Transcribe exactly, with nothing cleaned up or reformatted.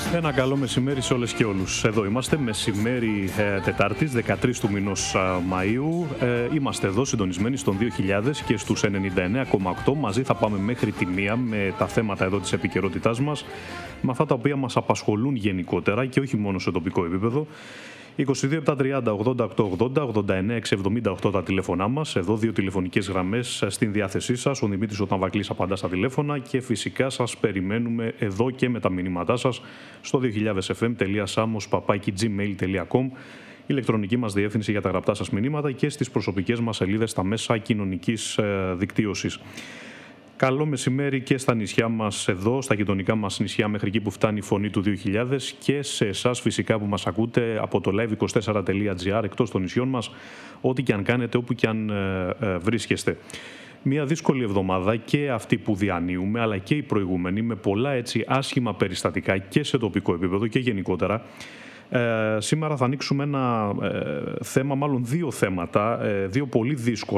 Ένα καλό μεσημέρι σε όλες και όλους. Εδώ είμαστε, μεσημέρι ε, Τετάρτης, δεκατρείς του μηνός ε, Μαΐου. Ε, είμαστε εδώ συντονισμένοι στον δύο χιλιάδες και στους ενενήντα εννέα κόμμα οκτώ. Μαζί θα πάμε μέχρι τη μία με τα θέματα εδώ της επικαιρότητάς μας, με αυτά τα οποία μας απασχολούν γενικότερα και όχι μόνο σε τοπικό επίπεδο. είκοσι δύο επτά τριάντα ογδόντα οκτώ ογδόντα ογδόντα εννέα εξακόσια εβδομήντα οκτώ τα τηλέφωνά μας. Εδώ δύο τηλεφωνικές γραμμές στην διάθεσή σας. Ο Δημήτρης ο Ταμβακλής απαντά στα τηλέφωνα και φυσικά σας περιμένουμε εδώ και με τα μηνύματά σας στο δύο χιλιάδες εφ εμ τελεία samos παπάκι τζι μέιλ τελεία κομ, ηλεκτρονική μας διεύθυνση για τα γραπτά σας μηνύματα, και στις προσωπικές μας σελίδες στα μέσα κοινωνικής δικτύωσης. Καλό μεσημέρι και στα νησιά μας εδώ, στα γειτονικά μας νησιά, μέχρι εκεί που φτάνει η φωνή του δύο χιλιάδες, και σε εσάς φυσικά που μας ακούτε από το live είκοσι τέσσερα τελεία τζι άρ εκτός των νησιών μας, ό,τι και αν κάνετε, όπου και αν ε, ε, βρίσκεστε. Μια δύσκολη εβδομάδα και αυτή που διανύουμε, αλλά και η προηγούμενη, με πολλά έτσι άσχημα περιστατικά και σε τοπικό επίπεδο και γενικότερα. Ε, σήμερα θα ανοίξουμε ένα ε, θέμα, μάλλον δύο θέματα, ε, δύο πολύ δύσκολα.